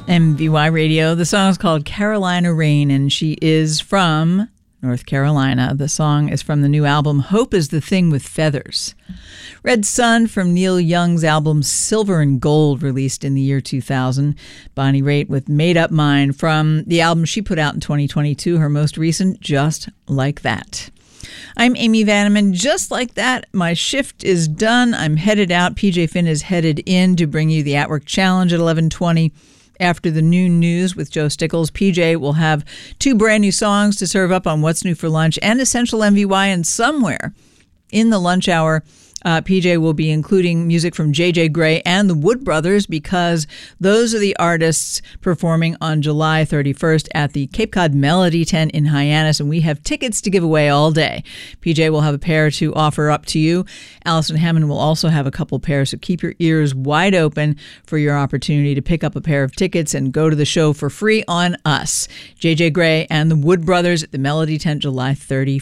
MVY Radio. The song is called Carolina Rain, and she is from North Carolina. The song is from the new album Hope is the Thing with Feathers. Red Sun from Neil Young's album Silver and Gold, released in the year 2000. Bonnie Raitt with Made Up Mind from the album she put out in 2022, her most recent, Just Like That. I'm Amy Vanneman. Just like that, my shift is done. I'm headed out. PJ Finn is headed in to bring you the At Work Challenge at 11:20. After the noon news with Joe Stickles, PJ will have 2 brand new songs to serve up on What's New for Lunch and Essential MVY. And somewhere in the lunch hour, PJ will be including music from J.J. Grey and the Wood Brothers, because those are the artists performing on July 31st at the Cape Cod Melody Tent in Hyannis, and we have tickets to give away all day. PJ will have a pair to offer up to you. Allison Hammond will also have a couple pairs, so keep your ears wide open for your opportunity to pick up a pair of tickets and go to the show for free on us. J.J. Grey and the Wood Brothers at the Melody Tent, July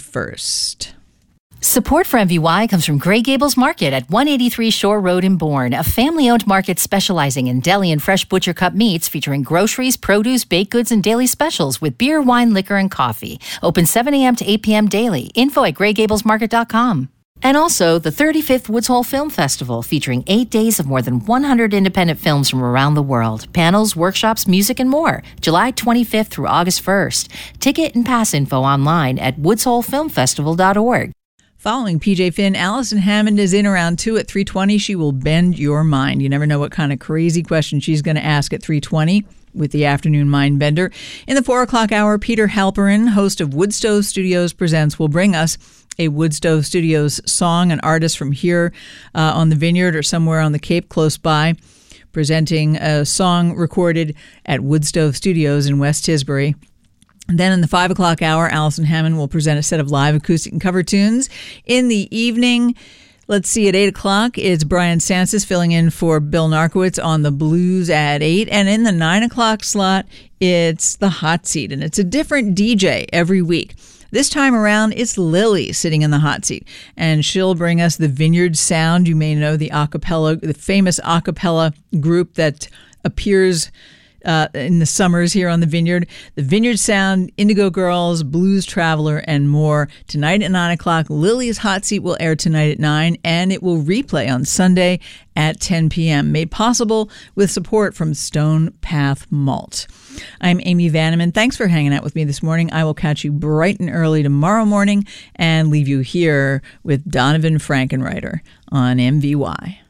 31st. Support for MVY comes from Grey Gables Market at 183 Shore Road in Bourne, a family-owned market specializing in deli and fresh butcher cut meats, featuring groceries, produce, baked goods, and daily specials with beer, wine, liquor, and coffee. Open 7 a.m. to 8 p.m. daily. Info at greygablesmarket.com. And also the 35th Woods Hole Film Festival, featuring 8 days of more than 100 independent films from around the world. Panels, workshops, music, and more. July 25th through August 1st. Ticket and pass info online at woodsholefilmfestival.org. Following PJ Finn, Allison Hammond is in around 2 at 3:20. She will bend your mind. You never know what kind of crazy question she's going to ask at 3:20 with the Afternoon Mind Bender. In the 4 o'clock hour, Peter Halperin, host of Woodstove Studios Presents, will bring us a Woodstove Studios song, an artist from here on the Vineyard or somewhere on the Cape close by, presenting a song recorded at Woodstove Studios in West Tisbury. Then in the 5 o'clock hour, Allison Hammond will present a set of live acoustic and cover tunes. In the evening, let's see, at 8 o'clock, it's Brian Sansis filling in for Bill Narkowitz on the Blues at 8. And in the 9 o'clock slot, it's the Hot Seat, and it's a different DJ every week. This time around, it's Lily sitting in the hot seat, and she'll bring us the Vineyard Sound. You may know the famous a cappella group that appears in the summers here on the Vineyard. The Vineyard Sound, Indigo Girls, Blues Traveler, and more. Tonight at 9 o'clock, Lily's Hot Seat will air tonight at 9, and it will replay on Sunday at 10 p.m. Made possible with support from Stone Path Malt. I'm Amy Vanneman. Thanks for hanging out with me this morning. I will catch you bright and early tomorrow morning and leave you here with Donovan Frankenreiter on MVY.